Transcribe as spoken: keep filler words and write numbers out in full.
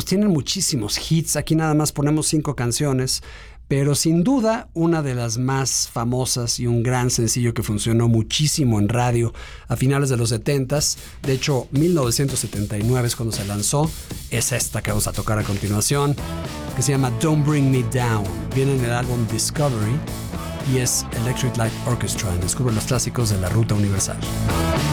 pues tienen muchísimos hits. Aquí nada más ponemos cinco canciones, pero sin duda una de las más famosas y un gran sencillo que funcionó muchísimo en radio a finales de los setentas. De hecho, mil novecientos setenta y nueve es cuando se lanzó. Es esta que vamos a tocar a continuación, que se llama Don't Bring Me Down. Viene en el álbum Discovery y es Electric Light Orchestra. Descubre los clásicos de la Ruta Universal.